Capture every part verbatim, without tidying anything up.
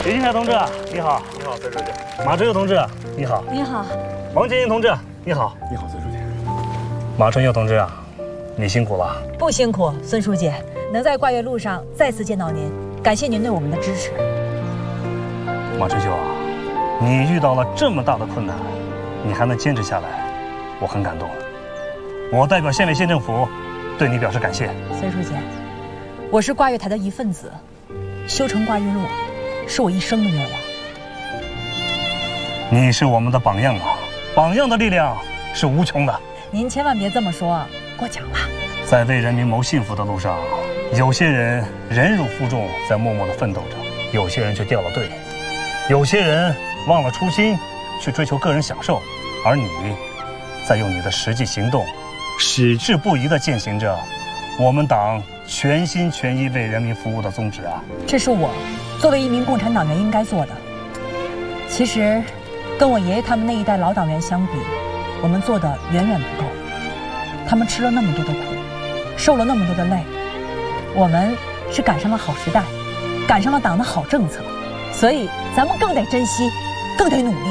李金凯同志，你好。 你好，孙书记。 马春佑同志，你好。 你好。 王金英同志，你好。 你好，孙书记。 马春佑同志啊，你辛苦了。 不辛苦，孙书记，能在挂月路上再次见到您，感谢您对我们的支持。 马春秀啊，你遇到了这么大的困难，你还能坚持下来，我很感动。我代表县委县政府对你表示感谢。 孙书记，我是挂月台的一份子，修成挂月路是我一生的愿望。 你是我们的榜样啊，榜样的力量是无穷的。 您千万别这么说，过奖了。 在为人民谋幸福的路上，有些人忍辱负重，在默默地奋斗着；有些人却掉了队，有些人忘了初心，去追求个人享受，而你，在用你的实际行动，矢志不移地践行着我们党全心全意为人民服务的宗旨啊！ 这是我作为一名共产党员应该做的。其实，跟我爷爷他们那一代老党员相比，我们做的远远不够。他们吃了那么多的苦，受了那么多的累，我们是赶上了好时代，赶上了党的好政策，所以咱们更得珍惜，更得努力。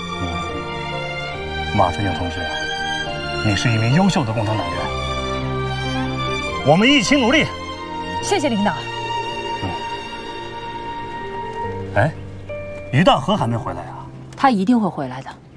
嗯，马春佑同志，你是一名优秀的共产党员，我们一起努力。 谢谢领导。 嗯。哎，于大河还没回来啊？ 他一定会回来的。